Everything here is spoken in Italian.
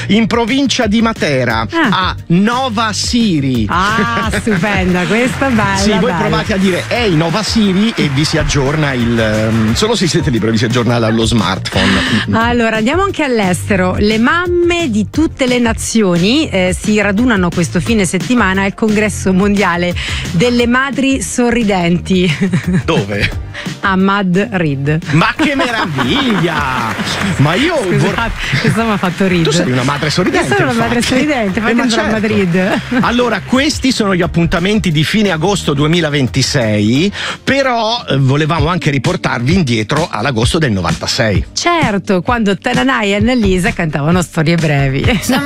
in provincia di Matera, a Nova Siri. Ah, stupenda, questa è bella. Sì, voi provate a dire ehi Nova Siri e vi si aggiorna solo se siete liberi, vi si aggiorna dallo smartphone. Allora, andiamo anche all'estero. Le mamme di tutte le nazioni si radunano questo fine settimana al congresso mondiale delle madri sorridenti. Dove? A Madrid. Ma che meraviglia! Ma io questo mi ha fatto ridere. Tu sei una madre sorridente. Io sono una madre sorridente, fai andare a Madrid. Allora, questi sono gli appuntamenti di fine agosto 2026, però volevamo anche riportarvi indietro all'agosto del 96. Certo, quando Tananai e Annalisa cantavano Storie brevi.